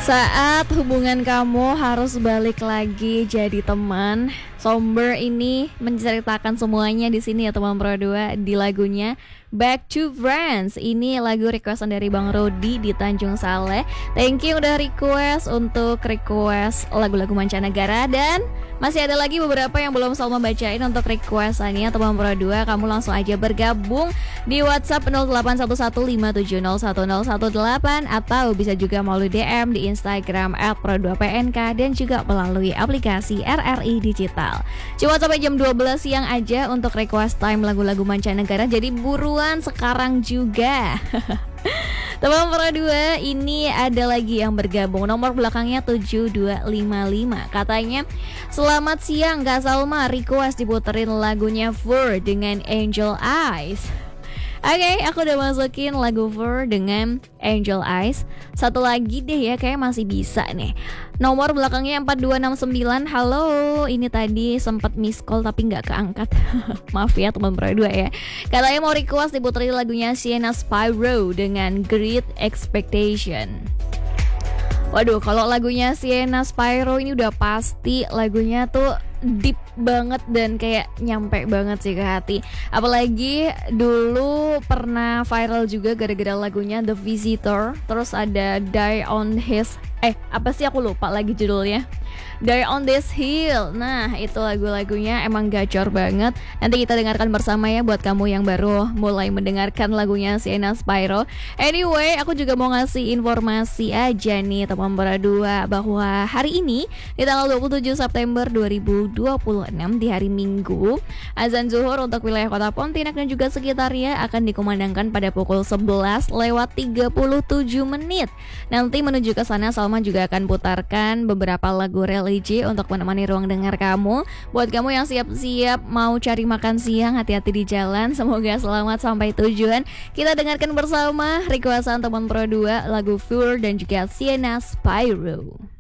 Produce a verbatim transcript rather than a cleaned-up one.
Saat hubungan kamu harus balik lagi jadi teman, Somber ini menceritakan semuanya di sini ya teman Pro dua di lagunya Back to Friends. Ini lagu requestan dari Bang Rodi di Tanjung Saleh. Thank you udah request untuk request lagu-lagu mancanegara. Dan masih ada lagi beberapa yang belum Salma bacain untuk requestannya teman Pro dua. Kamu langsung aja bergabung di WhatsApp nol delapan satu satu lima tujuh nol satu nol satu delapan, atau bisa juga melalui D M di Instagram at pro dua p n k, dan juga melalui aplikasi R R I Digital. Cuma sampai jam dua belas siang aja untuk request time lagu-lagu mancanegara. Jadi buruan sekarang juga. Teman Pro dua, ini ada lagi yang bergabung. Nomor belakangnya tujuh dua lima lima. Katanya, selamat siang Kak Salma, request diputerin lagunya Fur dengan Angel Eyes. Oke, okay, aku udah masukin lagu Fur dengan Angel Eyes. Satu lagi deh ya, kayak masih bisa nih. Nomor belakangnya empat dua enam sembilan. Halo, ini tadi sempat miss call tapi gak keangkat. Maaf ya teman Pro dua ya. Katanya mau request diputerin lagunya Sienna Spyro dengan Great Expectation. Waduh, kalau lagunya Sienna Spyro ini udah pasti lagunya tuh deep banget dan kayak nyampe banget sih ke hati. Apalagi dulu pernah viral juga gara-gara lagunya The Visitor. Terus ada Die on His Eh apa sih aku lupa lagi judulnya, Die on This Hill. Nah itu lagu-lagunya emang gacor banget. Nanti kita dengarkan bersama ya buat kamu yang baru mulai mendengarkan lagunya Sienna Spyro. Anyway, aku juga mau ngasih informasi aja nih teman Pro dua, bahwa hari ini di tanggal dua puluh tujuh September dua ribu dua puluh enam di hari Minggu, azan zuhur untuk wilayah kota Pontianak dan juga sekitarnya akan dikumandangkan pada pukul sebelas lewat tiga puluh tujuh menit. Nanti menuju ke sana Salma juga akan putarkan beberapa lagu religi untuk menemani ruang dengar kamu. Buat kamu yang siap-siap mau cari makan siang, hati-hati di jalan. Semoga selamat sampai tujuan. Kita dengarkan bersama requestan teman Pro dua lagu Fur dan juga Sienna Spyro.